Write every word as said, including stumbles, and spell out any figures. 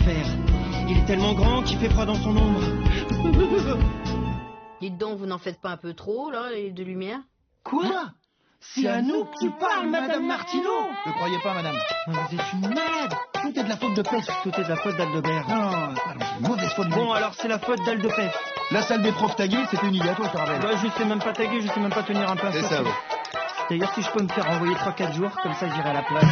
faire. Il est tellement grand qu'il fait froid dans son ombre. Dites donc, vous n'en faites pas un peu trop, là, les de lumière? Quoi? C'est à nous que tu parles, Madame Martineau? Ne croyez pas, madame. Vous êtes une merde. Tout est de la faute de Pef. Tout est de la faute d'Aldebert. Non, pardon, c'est une mauvaise faute. Bon, alors c'est la faute d'Aldepef. La salle des profs taguée, c'était une idée à toi, je te rappelle. Bah, je sais même pas taguer, je sais même pas tenir un pinceau. C'est ça, oui. D'ailleurs, si je peux me faire envoyer trois quatre jours, comme ça j'irai à la plage.